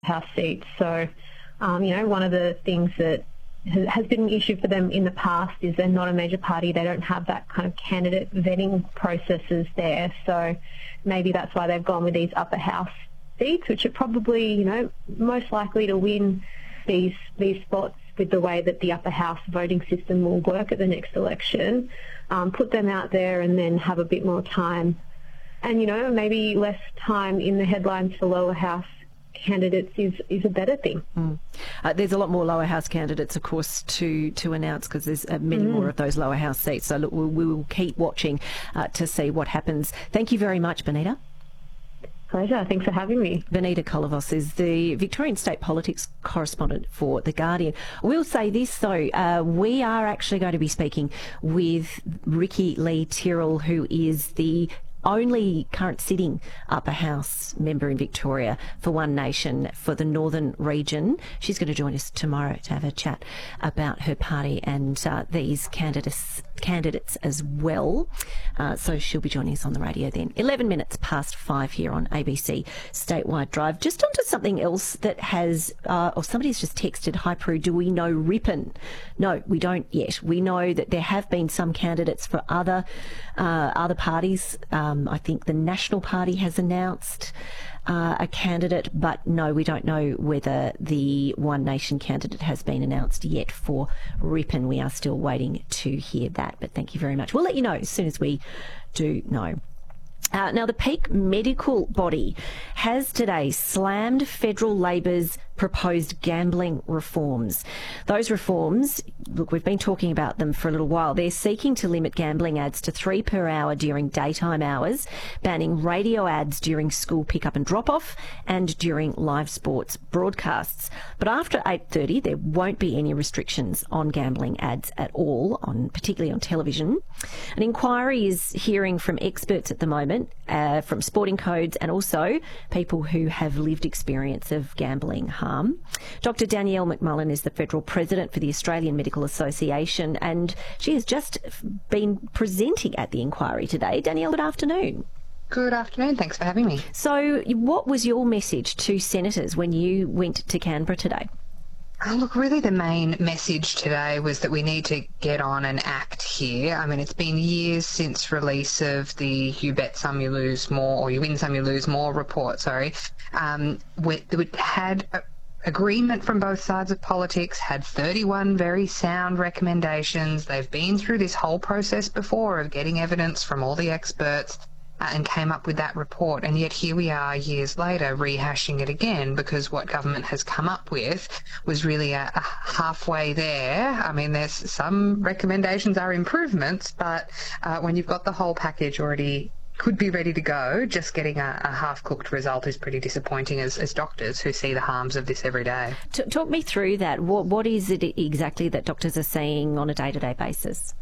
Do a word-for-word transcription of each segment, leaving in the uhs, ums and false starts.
House seats. So, um, you know, one of the things that has been an issue for them in the past is they're not a major party. They don't have that kind of candidate vetting processes there. So maybe that's why they've gone with these upper house seats, which are probably, you know, most likely to win these these spots with the way that the upper house voting system will work at the next election. Um, put them out there and then have a bit more time. And, you know, maybe less time in the headlines for lower house candidates is, is a better thing. Mm. Uh, there's a lot more lower house candidates, of course, to, to announce because there's uh, many mm. more of those lower house seats. So look, we, we will keep watching uh, to see what happens. Thank you very much, Benita. Pleasure. Thanks for having me. Benita Kolovos is the Victorian State Politics correspondent for The Guardian. We'll say this, though. Uh, we are actually going to be speaking with Rikki Lee-Tyrrell, who is the only current sitting upper house member in Victoria for One Nation for the northern region. She's going to join us tomorrow to have a chat about her party and uh, these candidates candidates as well. Uh, so she'll be joining us on the radio then. eleven minutes past five here on A B C Statewide Drive. Just onto something else that has, uh, or somebody's just texted, hi Prue, do we know Ripon? No, we don't yet. We know that there have been some candidates for other uh, other parties. Um, I think the National Party has announced uh, a candidate, but no, we don't know whether the One Nation candidate has been announced yet for Ripon. We are still waiting to hear that, but thank you very much. We'll let you know as soon as we do know. Uh, now, the Peak Medical Body has today slammed federal Labor's proposed gambling reforms. Those reforms, look, we've been talking about them for a little while. They're seeking to limit gambling ads to three per hour during daytime hours, banning radio ads during school pick-up and drop-off and during live sports broadcasts. But after eight thirty, there won't be any restrictions on gambling ads at all, on particularly on television. An inquiry is hearing from experts at the moment, uh, from sporting codes and also people who have lived experience of gambling harm. Doctor Danielle McMullen is the Federal President for the Australian Medical Association, and she has just been presenting at the inquiry today. Danielle, good afternoon. Good afternoon. Thanks for having me. So what was your message to senators when you went to Canberra today? Oh, look, really the main message today was that we need to get on and act here. I mean, it's been years since release of the You Bet Some, You Lose More, or You Win Some, You Lose More report, sorry. Um, we, we had a agreement from both sides of politics, had thirty-one very sound recommendations. They've been through this whole process before of getting evidence from all the experts uh, and came up with that report. And yet here we are years later rehashing it again because what government has come up with was really a, a halfway there. I mean, there's some recommendations are improvements, but uh, when you've got the whole package already could be ready to go, just getting a, a half-cooked result is pretty disappointing as, as doctors who see the harms of this every day. T- talk me through that. What What is it exactly that doctors are seeing on a day-to-day basis?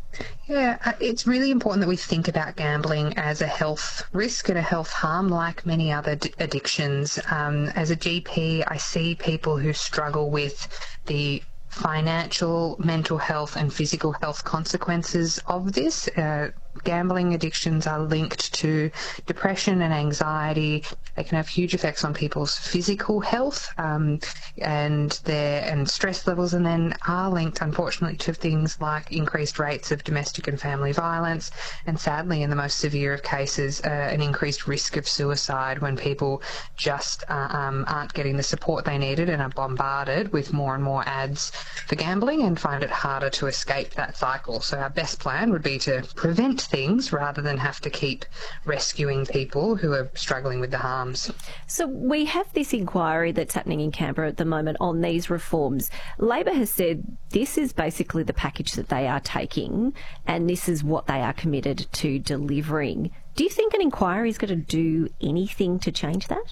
Yeah, it's really important that we think about gambling as a health risk and a health harm like many other d- addictions. Um, as a G P, I see people who struggle with the financial, mental health and physical health consequences of this. Uh, gambling addictions are linked to depression and anxiety. They can have huge effects on people's physical health um, and their and stress levels, and then are linked, unfortunately, to things like increased rates of domestic and family violence, and sadly, in the most severe of cases, uh, an increased risk of suicide when people just uh, um, aren't getting the support they needed and are bombarded with more and more ads for gambling and find it harder to escape that cycle. So our best plan would be to prevent things rather than have to keep rescuing people who are struggling with the harms. So we have this inquiry that's happening in Canberra at the moment on these reforms. Labor has said this is basically the package that they are taking and this is what they are committed to delivering. Do you think an inquiry is going to do anything to change that?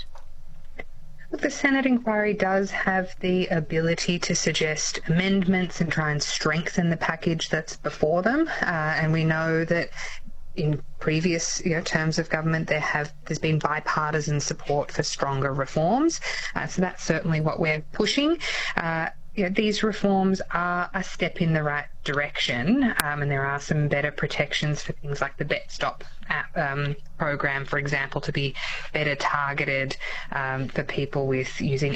Look, the Senate inquiry does have the ability to suggest amendments and try and strengthen the package that's before them. Uh, and we know that in previous you know, terms of government, there have there's been bipartisan support for stronger reforms. Uh, so that's certainly what we're pushing. Uh, you know, these reforms are a step in the right direction, um, and there are some better protections for things like the BetStop app, um, program, for example, to be better targeted um, for people with using